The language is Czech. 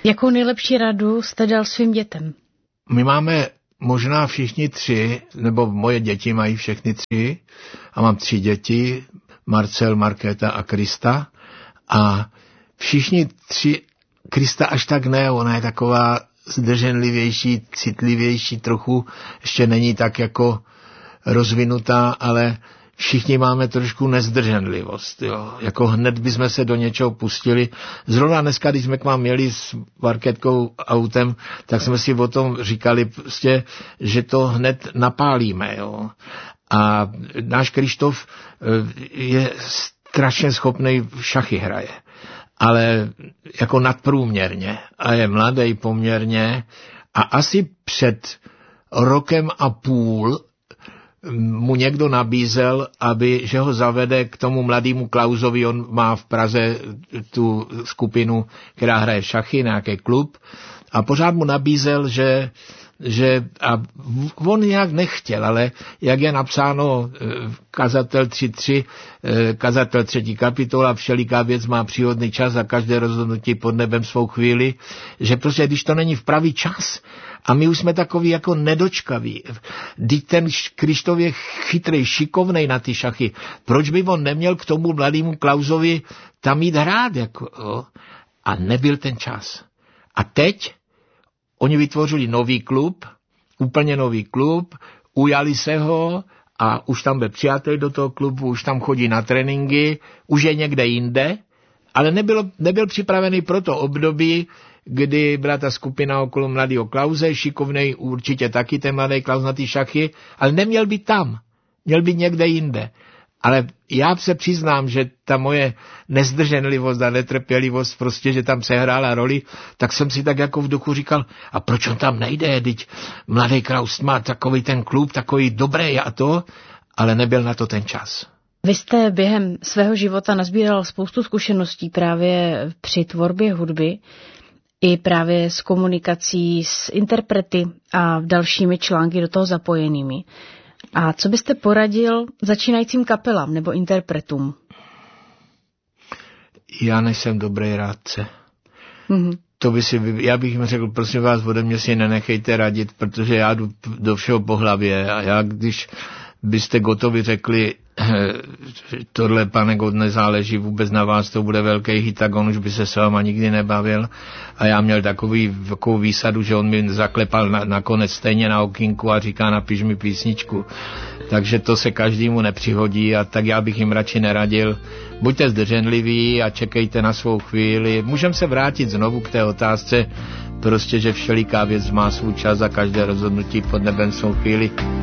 Jakou nejlepší radu jste dal svým dětem? My máme možná všichni 3, nebo moje děti mají všechny 3, a mám 3 děti, Marcel, Markéta a Krista. A všichni 3, Krista až tak ne, ona je taková zdrženlivější, citlivější trochu, ještě není tak jako rozvinutá, ale všichni máme trošku nezdrženlivost. Jo. Jako hned bychom se do něčeho pustili. Zrovna dneska, když jsme k vám měli s Markétkou autem, tak jsme si o tom říkali prostě, že to hned napálíme. Jo. A náš Krištof je strašně schopný, v šachy hraje, ale jako nadprůměrně a je mladý poměrně a asi před 1,5 roku mu někdo nabízel, že ho zavede k tomu mladému Klausovi, on má v Praze tu skupinu, která hraje šachy, nějaký klub, a pořád mu nabízel, že a on nějak nechtěl, ale jak je napsáno kazatel 3.3, kazatel 3. kapitola, všeliká věc má příhodný čas a každé rozhodnutí pod nebem svou chvíli, že prostě když to není v pravý čas, a my už jsme takový jako nedočkaví. Když ten Krištof je chytrý, šikovnej na ty šachy, proč by on neměl k tomu mladému Klausovi tam jít hrát? Jako, jo? A nebyl ten čas. A teď oni vytvořili nový klub, úplně nový klub, ujali se ho a už tam byl přijatý do toho klubu, už tam chodí na tréninky, už je někde jinde, ale nebyl připravený pro to období, kdy byla ta skupina okolo mladého Klause, šikovnej určitě taky ten mladý Klaus na ty šachy, ale neměl být tam, měl být někde jinde. Ale já se přiznám, že ta moje nezdrženlivost a netrpělivost, prostě, že tam sehrála roli, tak jsem si tak jako v duchu říkal, a proč on tam nejde, teď mladý Klaus má takový ten klub, takový dobrý a to, ale nebyl na to ten čas. Vy jste během svého života nazbíral spoustu zkušeností právě při tvorbě hudby, i právě s komunikací s interprety a dalšími články do toho zapojenými. A co byste poradil začínajícím kapelám nebo interpretům? Já nejsem dobrý rádce. Já bych jim řekl, prosím vás, ode mě si nenechejte radit, protože já jdu do všeho po hlavě a já, když byste Gottovi řekli, tohle, pane God, nezáleží vůbec na vás, to bude velký hit, tak on už by se s váma nikdy nebavil. A já měl takovou výsadu, že on mi zaklepal nakonec stejně na okýnku a říká, napiš mi písničku. Takže to se každému nepřihodí a tak já bych jim radši neradil. Buďte zdrženliví a čekejte na svou chvíli. Můžeme se vrátit znovu k té otázce, prostě, že všeliká věc má svůj čas a každé rozhodnutí pod nebem svou chvíli.